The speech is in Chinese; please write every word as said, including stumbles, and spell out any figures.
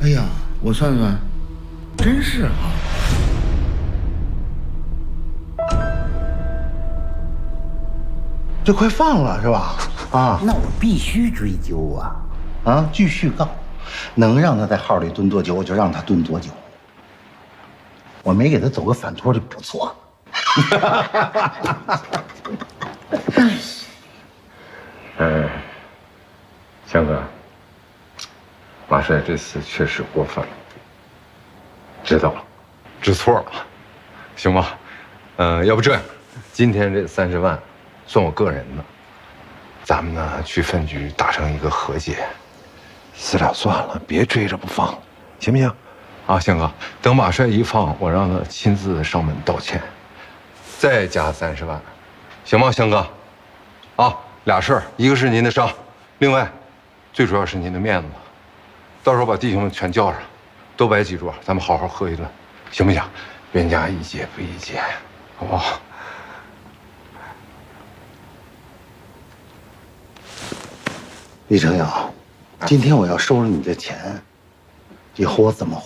哎呀，我算算，真是啊。这快放了是吧？啊， 那我必须追究啊！ 啊，继续告，能让他在号里蹲多久，我就让他蹲多久。我没给他走个反托就不错。 哎，强哥，马帅这次确实过分了，知道了，知错了，行吧？嗯，要不这样，今天这三十万算我个人的，咱们呢去分局达成一个和解。 私了算了，别追着不放，行不行？ 啊，强哥，等马帅一放，我让他亲自上门道歉，再加三十万，行吗，强哥？啊，俩事儿，一个是您的伤，另外，最主要是您的面子。到时候把弟兄们全叫上，多摆几桌，咱们好好喝一顿，行不行？冤家宜解不宜结，好不好？ 李成尧，今天我要收了你的钱，以后我怎么